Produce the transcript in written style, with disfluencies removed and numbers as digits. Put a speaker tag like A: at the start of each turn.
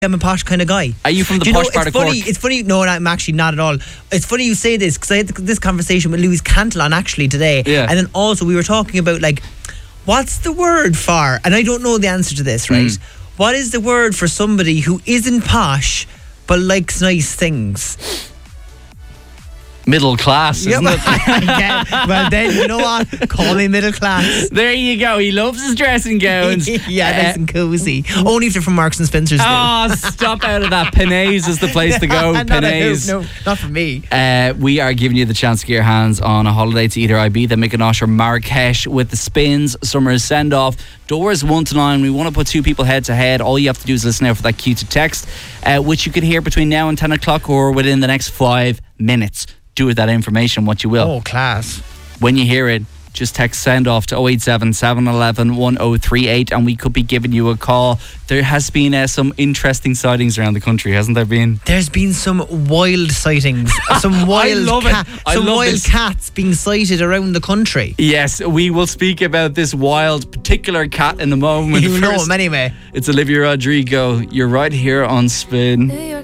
A: I'm a posh kind of guy.
B: Are you from the posh part of Cork?
A: It's funny. No, I'm actually not at all. It's funny you say this because I had this conversation with Louise Cantillon actually today.
B: Yeah.
A: And then also we were talking about like, what's the word for? And I don't know the answer to this, right? What is the word for somebody who isn't posh but likes nice things?
B: Middle class, isn't it?
A: Yeah, well then, you know what? Call me middle class.
B: There you go. He loves his dressing gowns.
A: Yeah, nice and cozy. Only if they're from Marks and Spencer's.
B: Oh, stop out of that. Penay's is the place to go. Penay's.
A: No, not for me.
B: We are giving you the chance to get your hands on a holiday to either Ibiza, Mykonos or Marrakesh with the Spins Summer's Send Off. Doors 1 to 9. We want to put two people head to head. All you have to do is listen out for that cue to text, which you could hear between now and 10 o'clock or within the next 5 minutes. Do with that information what you will.
A: Oh, class.
B: When you hear it, just text send off to 087 711 1038 and we could be giving you a call. There has been some interesting sightings around the country, hasn't there been?
A: There's been some wild sightings. Some wild cats being sighted around the country.
B: Yes, we will speak about this wild particular cat in the moment.
A: You know him anyway.
B: It's Olivia Rodrigo. You're right here on Spin.